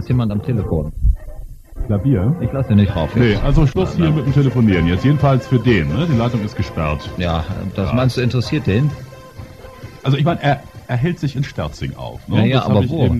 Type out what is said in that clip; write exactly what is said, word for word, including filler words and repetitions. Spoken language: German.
ist jemand am Telefon. Klavier? Ich lasse ihn nicht rauf. Nee, also Schluss hier mit dem Telefonieren jetzt. Jedenfalls für den, ne? Die Leitung ist gesperrt. Ja, das meinst du, interessiert den? Also ich meine, er, er hält sich in Sterzing auf. Ne? Ja, ja, das hab aber ich wo? Eben